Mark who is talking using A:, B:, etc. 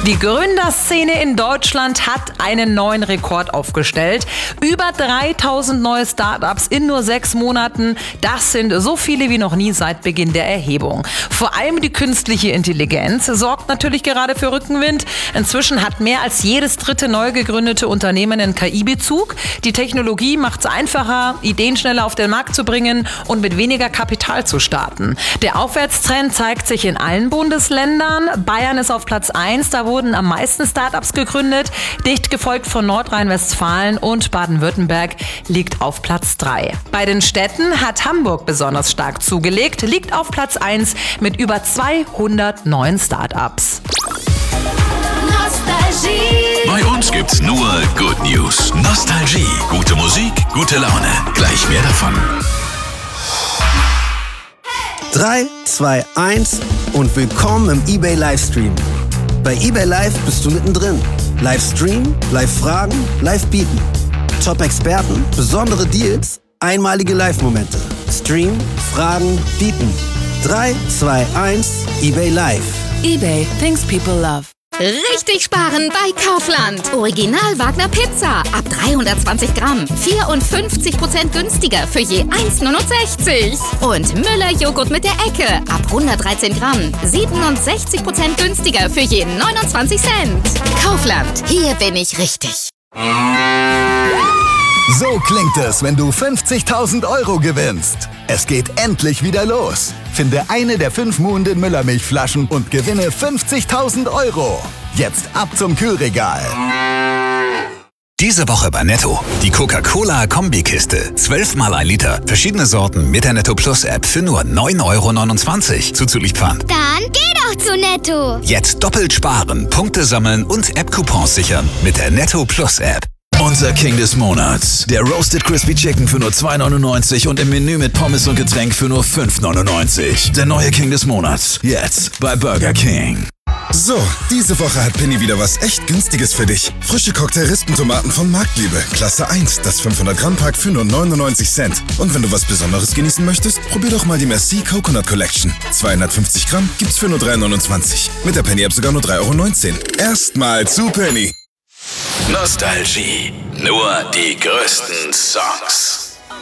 A: Die Gründerszene in Deutschland hat einen neuen Rekord aufgestellt. Über 3000 neue Startups in nur 6 Monaten. Das sind so viele wie noch nie seit Beginn der Erhebung. Vor allem die künstliche Intelligenz sorgt natürlich gerade für Rückenwind. Inzwischen hat mehr als jedes dritte neu gegründete Unternehmen einen KI-Bezug. Die Technologie macht es einfacher, Ideen schneller auf den Markt zu bringen und mit weniger Kapital zu starten. Der Aufwärtstrend zeigt sich in allen Bundesländern. Bayern ist auf Platz 1, da wurden am meisten Startups gegründet, dicht gefolgt von Nordrhein-Westfalen, und Baden-Württemberg liegt auf Platz 3. Bei den Städten hat Hamburg besonders stark zugelegt, liegt auf Platz 1 mit über 200 neuen Startups.
B: Bei uns gibt's nur Good News. Nostalgie, gute Musik, gute Laune. Gleich mehr davon.
C: 3, 2, 1 und willkommen im eBay Livestream. Bei eBay Live bist du mittendrin. Livestream, Live-Fragen, Live-Bieten. Top-Experten, besondere Deals, einmalige Live-Momente. Stream, Fragen, Bieten. 3, 2, 1, eBay Live.
D: eBay, things people love.
E: Richtig sparen bei Kaufland. Original Wagner Pizza. Ab 320 Gramm. 54% günstiger für je 1,69. Und Müller Joghurt mit der Ecke. Ab 113 Gramm. 67% günstiger für je 29 Cent. Kaufland. Hier bin ich richtig.
F: So klingt es, wenn du 50.000 € gewinnst. Es geht endlich wieder los. Finde eine der 5 Muhnden Müllermilchflaschen und gewinne 50.000 €. Jetzt ab zum Kühlregal.
B: Diese Woche bei Netto. Die Coca-Cola-Kombikiste. 12 mal 1 Liter. Verschiedene Sorten mit der Netto Plus App für nur 9,29 € zuzüglich Pfand.
G: Dann geh doch zu Netto.
B: Jetzt doppelt sparen, Punkte sammeln und App-Coupons sichern mit der Netto Plus App. Unser King des Monats. Der Roasted Crispy Chicken für nur 2,99 € und im Menü mit Pommes und Getränk für nur 5,99 €. Der neue King des Monats. Jetzt bei Burger King.
H: So, diese Woche hat Penny wieder was echt Günstiges für dich. Frische Cocktail-Rispentomaten von Marktliebe. Klasse 1, das 500-Gramm-Pack für nur 99 Cent. Und wenn du was Besonderes genießen möchtest, probier doch mal die Merci Coconut Collection. 250 Gramm gibt's für nur 3,29 €. Mit der Penny-App sogar nur 3,19 €. Erstmal zu Penny.
B: Nostalgie. Nur die größten Songs.